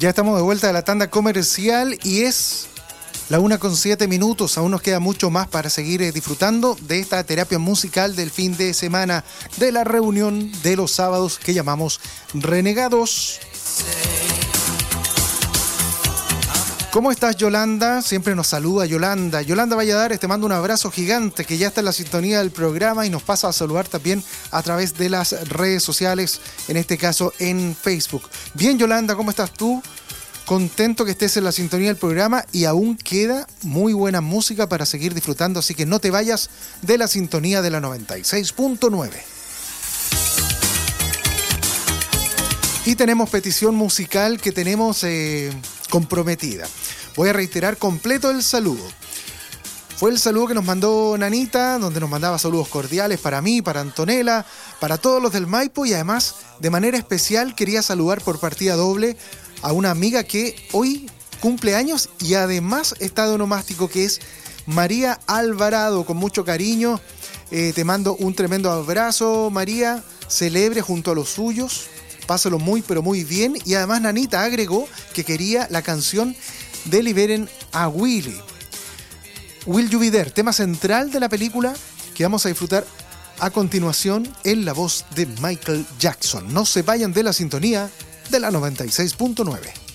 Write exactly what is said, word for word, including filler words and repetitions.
Ya estamos de vuelta de la tanda comercial y es la una con siete minutos. Aún nos queda mucho más para seguir eh, disfrutando de esta terapia musical del fin de semana, de la reunión de los sábados que llamamos Renegados. ¿Cómo estás, Yolanda? Siempre nos saluda Yolanda. Yolanda Valladares, te mando un abrazo gigante, que ya está en la sintonía del programa y nos pasa a saludar también a través de las redes sociales, en este caso en Facebook. Bien, Yolanda, ¿cómo estás tú? Contento que estés en la sintonía del programa y aún queda muy buena música para seguir disfrutando, así que no te vayas de la sintonía de la noventa y seis punto nueve. Y tenemos petición musical que tenemos eh, comprometida. Voy a reiterar completo el saludo. Fue el saludo que nos mandó Nanita, donde nos mandaba saludos cordiales para mí, para Antonella, para todos los del Maipo, y además, de manera especial, quería saludar por partida doble a una amiga que hoy cumple años y además está de onomástico, que es María Alvarado. Con mucho cariño, eh, te mando un tremendo abrazo, María. Celebre junto a los suyos, pásalo muy pero muy bien. Y además Nanita agregó que quería la canción de Liberen a Willy, Will You Be There, tema central de la película que vamos a disfrutar a continuación en la voz de Michael Jackson. No se vayan de la sintonía de la noventa y seis punto nueve.